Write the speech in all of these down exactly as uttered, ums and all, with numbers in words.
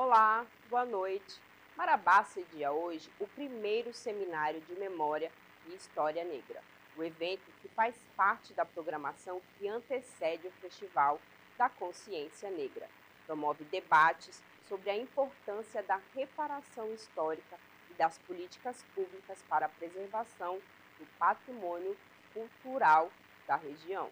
Olá, boa noite. Marabá cedia hoje o primeiro seminário de memória e história negra. O evento que faz parte da programação que antecede o Festival da Consciência Negra. Promove debates sobre a importância da reparação histórica e das políticas públicas para a preservação do patrimônio cultural da região.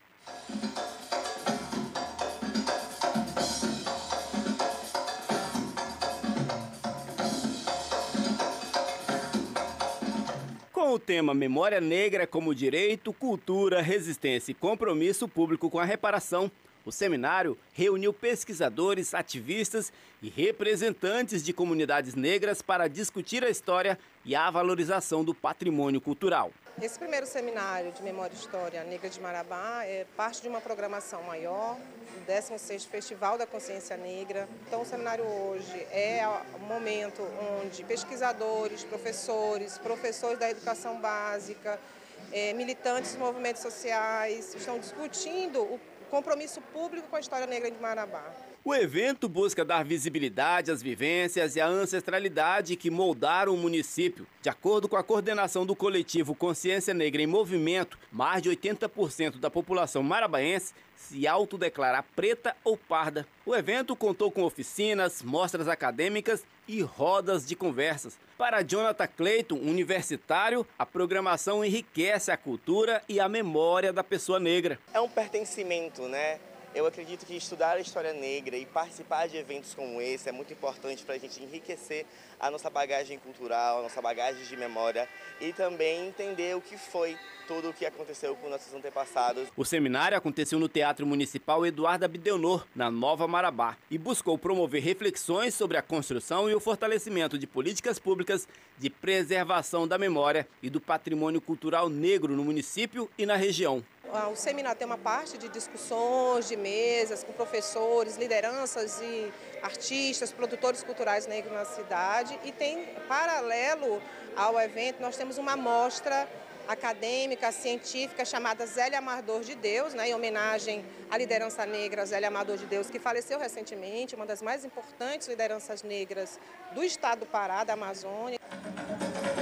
Com o tema Memória Negra como Direito, Cultura, Resistência e Compromisso Público com a Reparação, o seminário reuniu pesquisadores, ativistas e representantes de comunidades negras para discutir a história e a valorização do patrimônio cultural. Esse primeiro seminário de Memória e História Negra de Marabá é parte de uma programação maior, o décimo sexto Festival da Consciência Negra. Então o seminário hoje é o momento onde pesquisadores, professores, professores da educação básica, é, militantes dos movimentos sociais estão discutindo o compromisso público com a história negra de Marabá. O evento busca dar visibilidade às vivências e à ancestralidade que moldaram o município. De acordo com a coordenação do coletivo Consciência Negra em Movimento, mais de oitenta por cento da população marabaense se autodeclara preta ou parda. O evento contou com oficinas, mostras acadêmicas e rodas de conversas. Para Jonathan Clayton, universitário, a programação enriquece a cultura e a memória da pessoa negra. É um pertencimento, né? Eu acredito que estudar a história negra e participar de eventos como esse é muito importante para a gente enriquecer a nossa bagagem cultural, a nossa bagagem de memória e também entender o que foi tudo o que aconteceu com nossos antepassados. O seminário aconteceu no Teatro Municipal Eduardo Abdelnor, na Nova Marabá, e buscou promover reflexões sobre a construção e o fortalecimento de políticas públicas de preservação da memória e do patrimônio cultural negro no município e na região. O seminário tem uma parte de discussões, de mesas com professores, lideranças e artistas, produtores culturais negros na cidade. E tem, paralelo ao evento, nós temos uma mostra acadêmica, científica, chamada Zélia Amador de Deus, né, em homenagem à liderança negra Zélia Amador de Deus, que faleceu recentemente, uma das mais importantes lideranças negras do estado do Pará, da Amazônia.